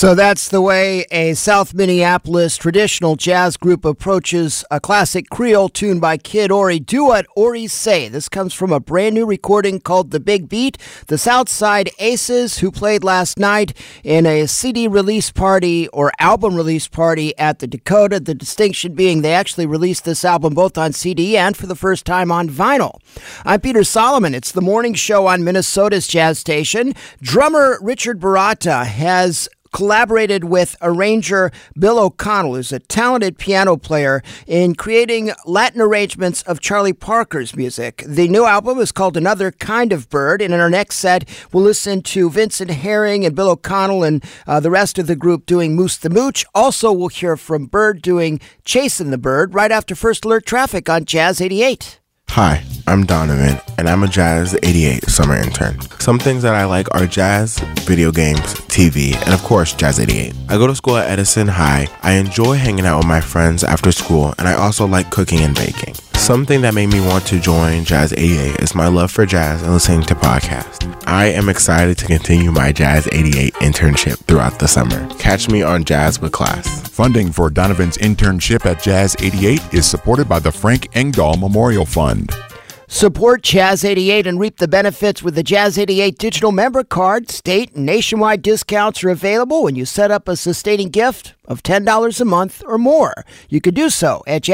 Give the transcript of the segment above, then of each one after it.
So that's the way a South Minneapolis traditional jazz group approaches a classic Creole tune by Kid Ory. Do What Ory Say. This comes from a brand new recording called The Big Beat. The Southside Aces, who played last night in a CD release party or album release party at the Dakota. The distinction being they actually released this album both on CD and for the first time on vinyl. I'm Peter Solomon. It's the morning show on Minnesota's jazz station. Drummer Richard Baratta has collaborated with arranger Bill O'Connell, who's a talented piano player, in creating Latin arrangements of Charlie Parker's music. The new album is called Another Kind of Bird, and in our next set, we'll listen to Vincent Herring and Bill O'Connell and the rest of the group doing Moose the Mooch. Also, we'll hear from Bird doing Chasing the Bird right after First Alert Traffic on Jazz 88. Hi, I'm Donovan, and I'm a Jazz 88 summer intern. Some things that I like are jazz, video games, TV, and of course, Jazz 88. I go to school at Edison High. I enjoy hanging out with my friends after school, and I also like cooking and baking. Something that made me want to join Jazz 88 is my love for jazz and listening to podcasts. I am excited to continue my Jazz 88 internship throughout the summer. Catch me on Jazz with Class. Funding for Donovan's internship at Jazz 88 is supported by the Frank Engdahl Memorial Fund. Support Jazz 88 and reap the benefits with the Jazz 88 digital member card. State and nationwide discounts are available when you set up a sustaining gift of $10 a month or more. You can do so at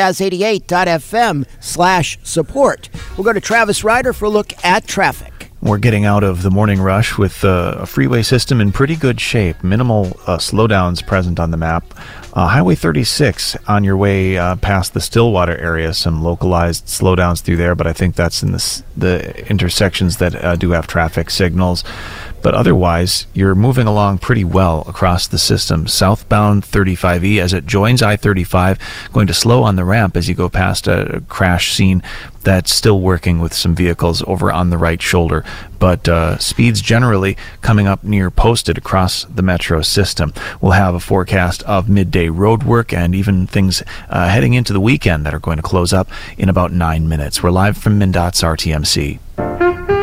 jazz88.fm/support. We'll go to Travis Ryder for a look at traffic. We're getting out of the morning rush with a freeway system in pretty good shape. Minimal slowdowns present on the map. Highway 36 on your way past the Stillwater area. Some localized slowdowns through there, but I think that's in the intersections that do have traffic signals. But otherwise, you're moving along pretty well across the system. Southbound 35E as it joins I-35, going to slow on the ramp as you go past a crash scene that's still working with some vehicles over on the right shoulder. But speeds generally coming up near posted across the metro system. We'll have a forecast of midday road work and even things heading into the weekend that are going to close up in about 9 minutes. We're live from MnDOT's RTMC.